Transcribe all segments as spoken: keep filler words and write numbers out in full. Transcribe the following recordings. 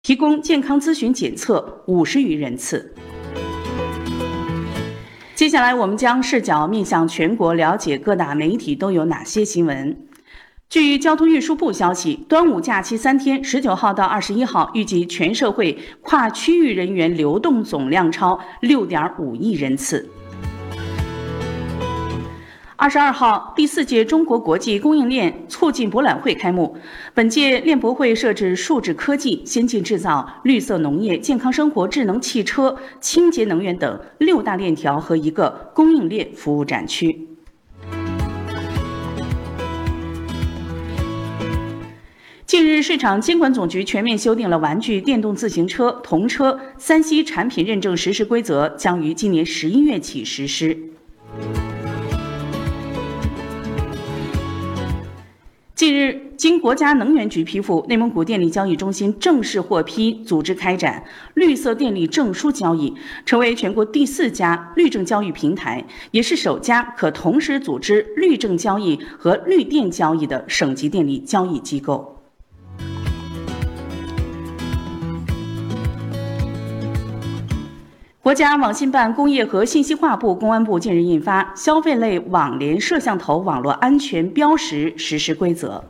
提供健康咨询检测五十余人次。接下来，我们将视角面向全国，了解各大媒体都有哪些新闻。据交通运输部消息，端午假期三天，十九号到二十一号，预计全社会跨区域人员流动总量超六点五亿人次。二十二号，第四届中国国际供应链促进博览会开幕。本届链博会设置数字科技、先进制造、绿色农业、健康生活、智能汽车、清洁能源等六大链条和一个供应链服务展区。近日，市场监管总局全面修订了玩具电动自行车、童车三 C 产品认证实施规则，将于今年十一月起实施。近日，经国家能源局批复，内蒙古电力交易中心正式获批组织开展绿色电力证书交易，成为全国第四家绿证交易平台，也是首家可同时组织绿证交易和绿电交易的省级电力交易机构。国家网信办、工业和信息化部、公安部近日印发《消费类网联摄像头网络安全标识实施规则》。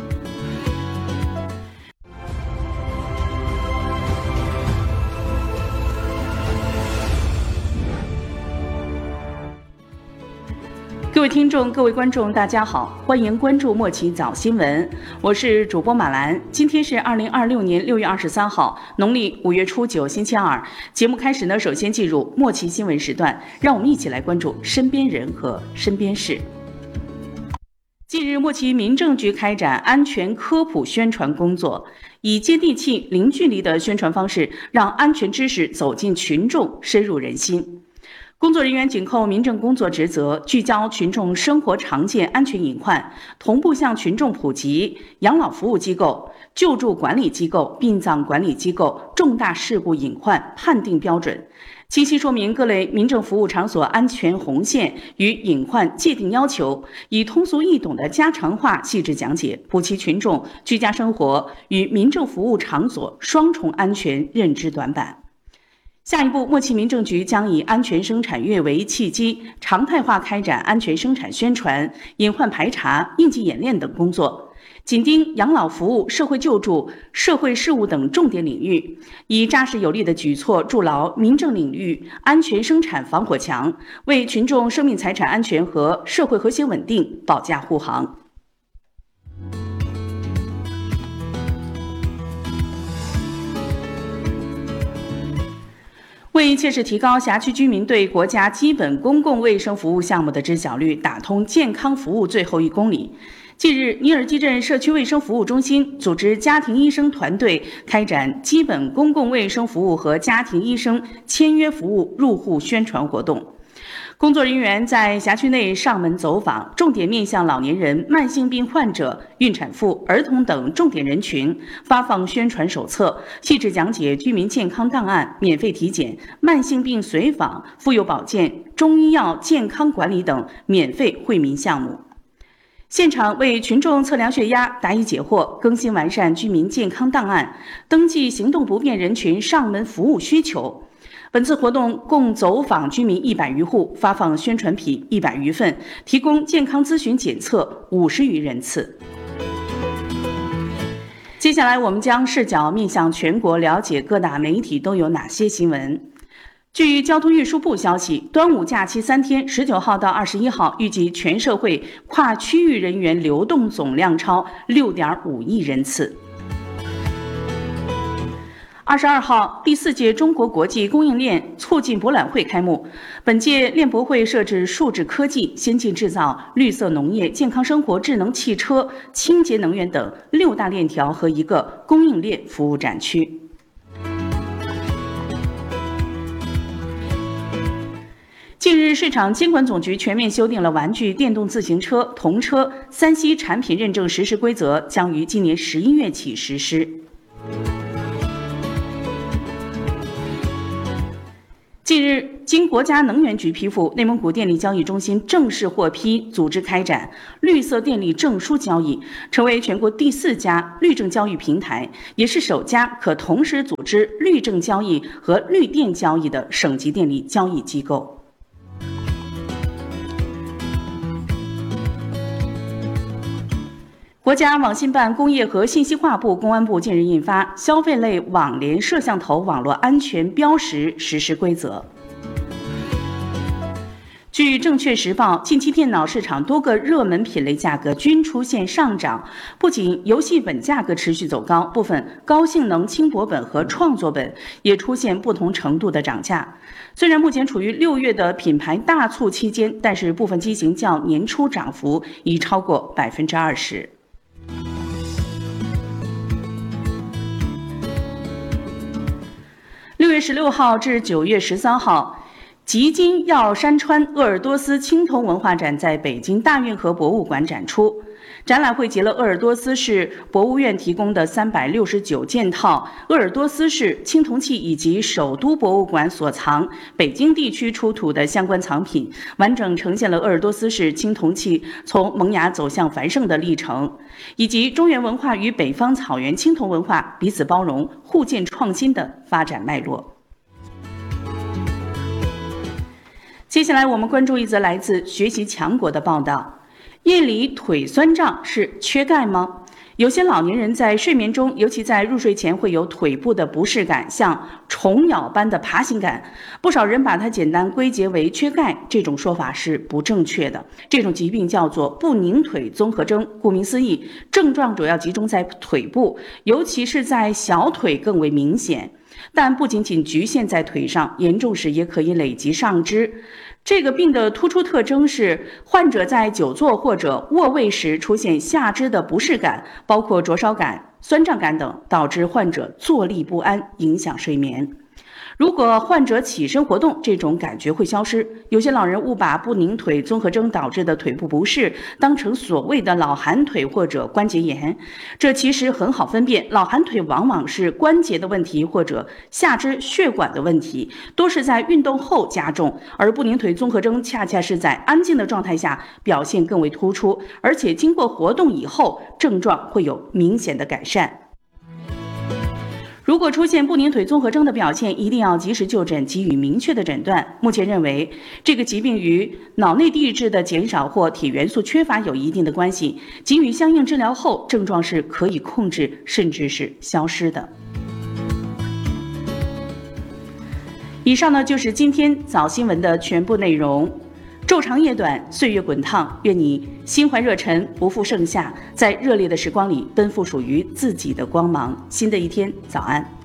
各位听众、各位观众，大家好，欢迎关注莫奇早新闻，我是主播马兰。今天是二零二六年六月二十三号，农历五月初九，星期二。节目开始呢，首先进入莫奇新闻时段，让我们一起来关注身边人和身边事。近日，莫奇民政局开展安全科普宣传工作，以接地气、零距离的宣传方式，让安全知识走进群众，深入人心。工作人员紧扣民政工作职责，聚焦群众生活常见安全隐患，同步向群众普及养老服务机构、救助管理机构、殡葬管理机构重大事故隐患判定标准，清晰说明各类民政服务场所安全红线与隐患界定要求，以通俗易懂的家常话细致讲解，补齐群众居家生活与民政服务场所双重安全认知短板。下一步，莫奇民政局将以安全生产月为契机，常态化开展安全生产宣传、隐患排查、应急演练等工作，紧盯养老服务、社会救助、社会事务等重点领域，以扎实有力的举措筑牢民政领域安全生产防火墙，为群众生命财产安全和社会和谐稳定保驾护航。为切实提高辖区居民对国家基本公共卫生服务项目的知晓率，打通健康服务最后一公里，近日，尼尔基镇社区卫生服务中心组织家庭医生团队开展基本公共卫生服务和家庭医生签约服务入户宣传活动。工作人员在辖区内上门走访，重点面向老年人、慢性病患者、孕产妇、儿童等重点人群发放宣传手册，细致讲解居民健康档案、免费体检、慢性病随访、妇幼保健、中医药健康管理等免费惠民项目。现场为群众测量血压、答疑解惑，更新完善居民健康档案，登记行动不便人群上门服务需求。本次活动共走访居民一百余户，发放宣传品一百余份，提供健康咨询检测五十余人次。接下来，我们将视角面向全国，了解各大媒体都有哪些新闻。据交通运输部消息，端午假期三天，十九号到二十一号，预计全社会跨区域人员流动总量超六点五亿人次。二十二号，第四届中国国际供应链促进博览会开幕。本届链博会设置数字科技、先进制造、绿色农业、健康生活、智能汽车、清洁能源等六大链条和一个供应链服务展区。近日，市场监管总局全面修订了玩具电动自行车、童车三 C 产品认证实施规则，将于今年十一月起实施。 近日，经国家能源局批复，内蒙古电力交易中心正式获批组织开展绿色电力证书交易，成为全国第四家绿证交易平台，也是首家可同时组织绿证交易和绿电交易的省级电力交易机构。国家网信办、工业和信息化部、公安部近日印发《消费类网联摄像头网络安全标识实施规则》。据证券时报，近期电脑市场多个热门品类价格均出现上涨，不仅游戏本价格持续走高，部分高性能轻薄本和创作本也出现不同程度的涨价。虽然目前处于六月的品牌大促期间，但是部分机型较年初涨幅已超过百分之二十。六月十六号至九月十三号，吉金耀山川鄂尔多斯青铜文化展在北京大运河博物馆展出。展览汇集了鄂尔多斯市博物院提供的三百六十九件套鄂尔多斯市青铜器以及首都博物馆所藏北京地区出土的相关藏品，完整呈现了鄂尔多斯市青铜器从萌芽走向繁盛的历程，以及中原文化与北方草原青铜文化彼此包容、互鉴创新的发展脉络。接下来我们关注一则来自学习强国的报道。夜里腿酸胀是缺钙吗？有些老年人在睡眠中，尤其在入睡前会有腿部的不适感，像虫咬般的爬行感。不少人把它简单归结为缺钙，这种说法是不正确的。这种疾病叫做不宁腿综合征，顾名思义，症状主要集中在腿部，尤其是在小腿更为明显。但不仅仅局限在腿上，严重时也可以累及上肢。这个病的突出特征是，患者在久坐或者卧位时出现下肢的不适感，包括灼烧感、酸胀感等，导致患者坐立不安，影响睡眠。如果患者起身活动，这种感觉会消失。有些老人误把不宁腿综合征导致的腿部不适当成所谓的老寒腿或者关节炎，这其实很好分辨。老寒腿往往是关节的问题或者下肢血管的问题，多是在运动后加重，而不宁腿综合征恰恰是在安静的状态下表现更为突出，而且经过活动以后，症状会有明显的改善。如果出现不宁腿综合征的表现，一定要及时就诊，给予明确的诊断。目前认为，这个疾病与脑内地质的减少或铁元素缺乏有一定的关系，给予相应治疗后，症状是可以控制，甚至是消失的。以上呢就是今天早新闻的全部内容。昼长夜短，岁月滚烫，愿你心怀热忱，不负盛夏，在热烈的时光里奔赴属于自己的光芒。新的一天，早安。